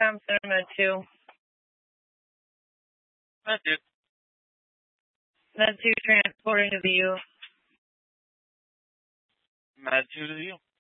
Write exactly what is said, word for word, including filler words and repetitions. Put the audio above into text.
Com Center, Med two. Med two. Med two transporting to the U. Med two to the U.